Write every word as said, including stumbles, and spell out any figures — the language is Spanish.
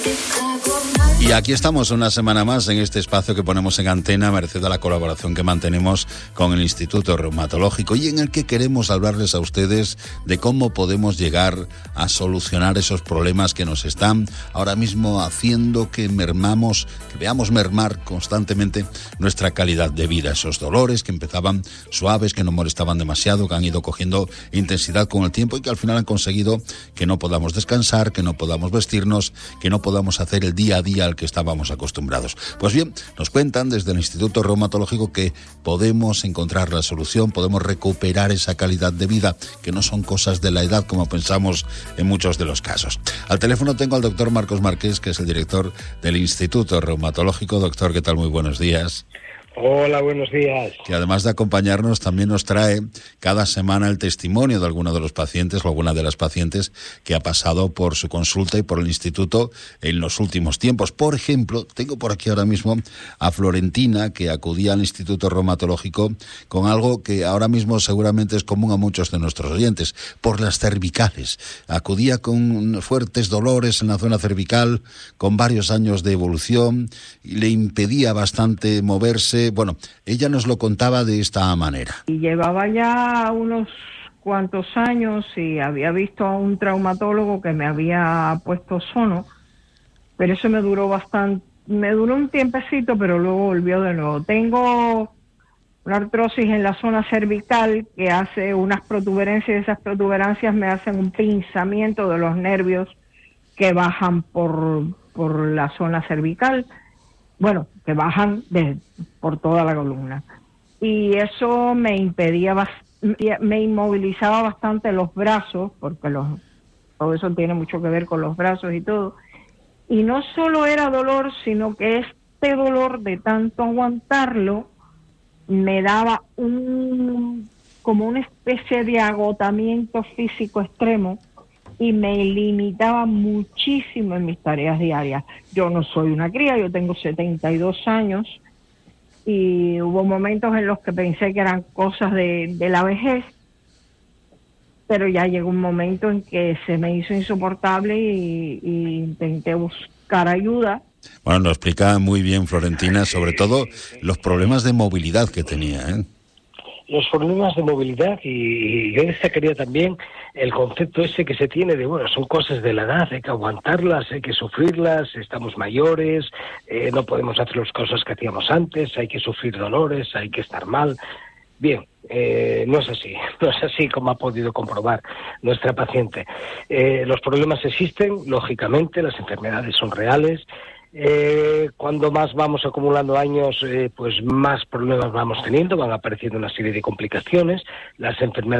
Y aquí estamos una semana más en este espacio que ponemos en antena, merced a la colaboración que mantenemos con el Instituto Reumatológico y en el que queremos hablarles a ustedes de cómo podemos llegar a solucionar esos problemas que nos están ahora mismo haciendo que mermamos, que veamos mermar constantemente nuestra calidad de vida. Esos dolores que empezaban suaves, que no molestaban demasiado, que han ido cogiendo intensidad con el tiempo y que al final han conseguido que no podamos descansar, que no podamos vestirnos, que no podamos hacer el día a día al que estábamos acostumbrados. Pues bien, nos cuentan desde el Instituto Reumatológico que podemos encontrar la solución, podemos recuperar esa calidad de vida, que no son cosas de la edad como pensamos en muchos de los casos. Al teléfono tengo al doctor Marcos Marqués, que es el director del Instituto Reumatológico. Doctor, ¿qué tal? Muy buenos días. Hola, buenos días. Que además de acompañarnos también nos trae cada semana el testimonio de alguno de los pacientes o alguna de las pacientes que ha pasado por su consulta y por el instituto en los últimos tiempos. Por ejemplo, tengo por aquí ahora mismo a Florentina, que acudía al Instituto Reumatológico con algo que ahora mismo seguramente es común a muchos de nuestros oyentes, por las cervicales. Acudía con fuertes dolores en la zona cervical, con varios años de evolución, y le impedía bastante moverse. Bueno, ella nos lo contaba de esta manera. Y llevaba ya unos cuantos años y había visto a un traumatólogo que me había puesto sono, pero eso me duró bastante, me duró un tiempecito, pero luego volvió de nuevo. Tengo una artrosis en la zona cervical que hace unas protuberancias, y esas protuberancias me hacen un pinzamiento de los nervios que bajan por, por la zona cervical. Bueno, que bajan de, por toda la columna. Y eso me impedía, me inmovilizaba bastante los brazos, porque los, todo eso tiene mucho que ver con los brazos y todo. Y no solo era dolor, sino que este dolor de tanto aguantarlo me daba un como una especie de agotamiento físico extremo y me limitaba muchísimo en mis tareas diarias. Yo no soy una cría, yo tengo setenta y dos años y hubo momentos en los que pensé que eran cosas de, de la vejez, pero ya llegó un momento en que se me hizo insoportable y, y intenté buscar ayuda. Bueno, nos explica muy bien Florentina, sobre todo los problemas de movilidad que tenía, ¿eh? Los problemas de movilidad, y yo destacaría también el concepto ese que se tiene de, bueno, son cosas de la edad, hay que aguantarlas, hay que sufrirlas, estamos mayores, eh, no podemos hacer las cosas que hacíamos antes, hay que sufrir dolores, hay que estar mal. Bien, eh, no es así, no es así como ha podido comprobar nuestra paciente. Eh, los problemas existen, lógicamente, las enfermedades son reales. Eh, cuando más vamos acumulando años, eh, pues más problemas vamos teniendo, van apareciendo una serie de complicaciones, las enfermedades